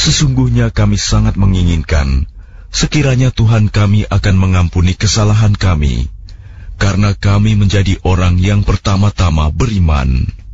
Sesungguhnya kami sangat menginginkan sekiranya Tuhan kami akan mengampuni kesalahan kami, karena kami menjadi orang yang pertama-tama beriman.